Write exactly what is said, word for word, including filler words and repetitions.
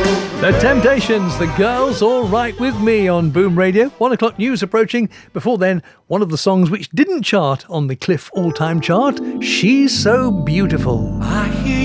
The Temptations, The Girls All Right With Me on Boom Radio. One o'clock news approaching. Before then, one of the songs which didn't chart on the Cliff all-time chart, She's So Beautiful. I hear